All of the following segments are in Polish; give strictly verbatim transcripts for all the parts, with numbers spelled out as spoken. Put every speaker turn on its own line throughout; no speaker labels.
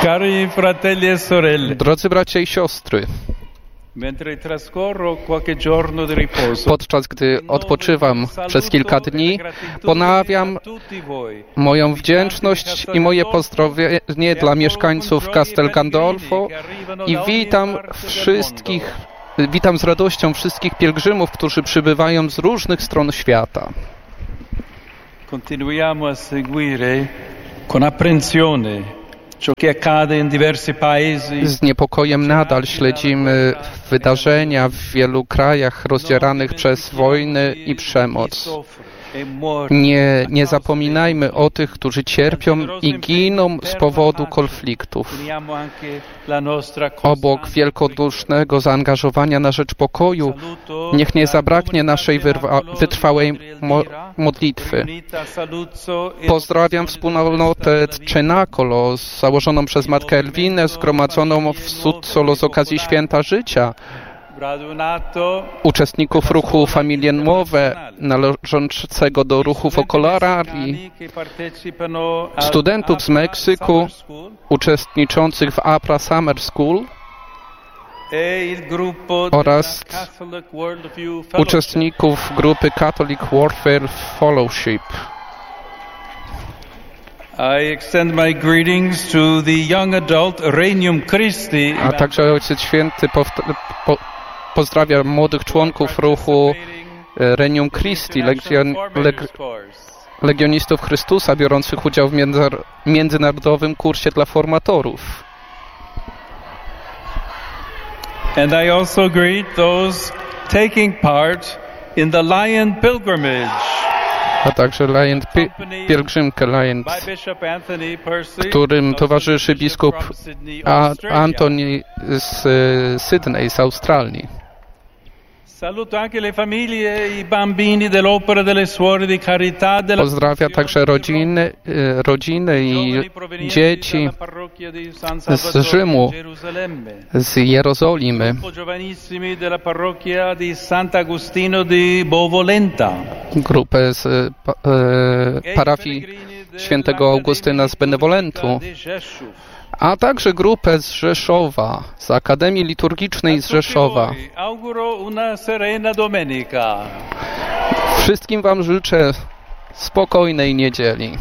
Cari fratelli e sorelle,
Drodzy bracia i siostry,
mentre trascorro qualche giorno di riposo,
podczas gdy odpoczywam przez kilka dni, ponawiam moją wdzięczność i moje pozdrowienie dla mieszkańców Castel Gandolfo i witam wszystkich, witam z radością wszystkich pielgrzymów, którzy przybywają z różnych stron świata.
Continuiamo a seguire con apprensione ciò che accade in diversi paesi.
Z niepokojem nadal śledzimy wydarzenia w wielu krajach rozdzieranych przez wojny i przemoc. Nie, nie zapominajmy o tych, którzy cierpią i giną z powodu konfliktów. Obok wielkodusznego zaangażowania na rzecz pokoju, niech nie zabraknie naszej wyrwa- wytrwałej mo- modlitwy. Pozdrawiam wspólnotę Cenacolo, założoną przez matkę Elwinę, zgromadzoną w Suzzolo z okazji Święta Życia, uczestników ruchu Familie Nuove, należącego do ruchu Focolari, studentów z Meksyku, uczestniczących w APRA Summer School oraz uczestników grupy Catholic Warfare Fellowship.
I extend my greetings to the young adult Regnum Christi.
A także Ojciec Święty powt- po- pozdrawia młodych członków ruchu Regnum Christi, legion, leg, legionistów Chrystusa biorących udział w między- międzynarodowym kursie dla formatorów.
And I also greet those taking part in the Lion Pilgrimage,
A także Lion Pi- pielgrzymkę Lion, którym towarzyszy biskup A- Antoni z y, Sydney z Australii.
Saluto anche le famiglie e i bambini dell'Opera delle Suore di Carità della
Pozdrawia także rodziny, y, rodziny i dzieci z Rzymu, z Jerozolimy,
giovanissimi della parrocchia di Sant'Agostino di Bovolenta,
grupę z pa, y, parafii świętego Augustyna z Benevolentu, a także grupę z Rzeszowa, z Akademii Liturgicznej z Rzeszowa.
Auguro una serena domenica.
Wszystkim Wam życzę spokojnej niedzieli.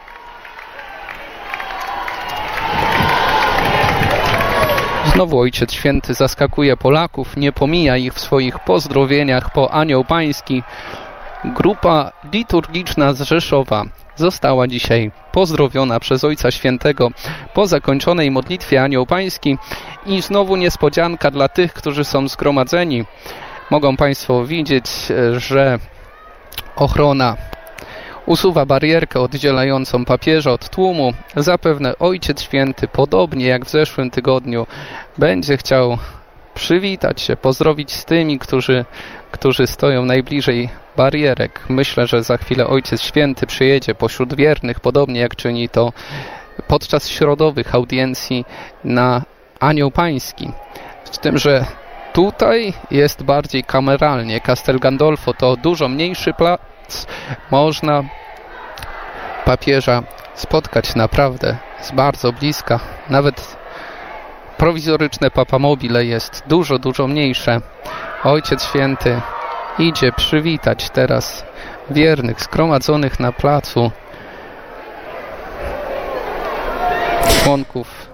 Znowu Ojciec Święty zaskakuje Polaków, nie pomija ich w swoich pozdrowieniach po Anioł Pański. Grupa liturgiczna z Rzeszowa została dzisiaj pozdrowiona przez Ojca Świętego po zakończonej modlitwie Anioł Pański i znowu niespodzianka dla tych, którzy są zgromadzeni. Mogą Państwo widzieć, że ochrona usuwa barierkę oddzielającą papieża od tłumu. Zapewne Ojciec Święty, podobnie jak w zeszłym tygodniu, będzie chciał przywitać się, pozdrowić z tymi, którzy, którzy stoją najbliżej barierek. Myślę, że za chwilę Ojciec Święty przyjedzie pośród wiernych, podobnie jak czyni to podczas środowych audiencji na Anioł Pański. Z tym, że tutaj jest bardziej kameralnie. Castel Gandolfo to dużo mniejszy plac. Można papieża spotkać naprawdę z bardzo bliska. Nawet prowizoryczne papamobile jest dużo, dużo mniejsze. Ojciec Święty idzie przywitać teraz wiernych zgromadzonych na placu, członków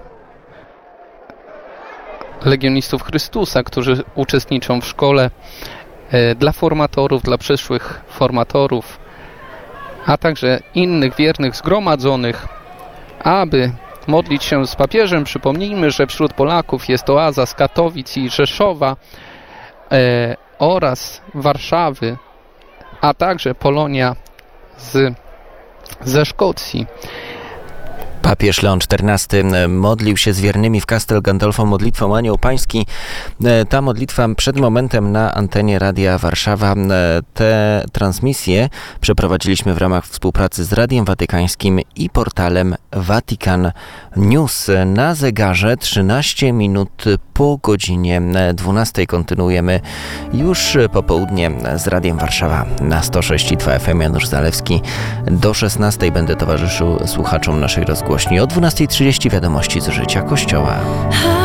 legionistów Chrystusa, którzy uczestniczą w szkole dla formatorów, dla przyszłych formatorów, a także innych wiernych zgromadzonych, aby modlić się z papieżem. Przypomnijmy, że wśród Polaków jest oaza z Katowic i Rzeszowa e, oraz Warszawy, a także Polonia z, ze Szkocji.
Papież Leon czternasty modlił się z wiernymi w Castel Gandolfo modlitwą Anioł Pański. Ta modlitwa przed momentem na antenie Radia Warszawa. Te transmisje przeprowadziliśmy w ramach współpracy z Radiem Watykańskim i portalem Vatican News. Na zegarze trzynaście minut po godzinie dwunastej kontynuujemy już popołudnie z Radiem Warszawa na sto sześć i dwa F M. Janusz Zalewski. Do szesnastej będę towarzyszył słuchaczom naszej rozgłośni. rozgłośni. O dwunasta trzydzieści wiadomości z życia Kościoła.